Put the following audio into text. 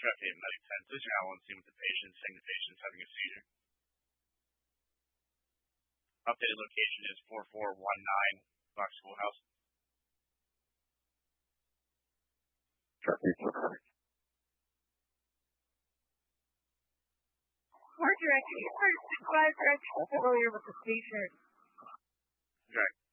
Traffic medic 10. This is your Alan scene with the patient, saying the patient is having a seizure. Updated location is 4419 Fox Schoolhouse. More direction. You started supervisor. I familiar with the seizure. Correct.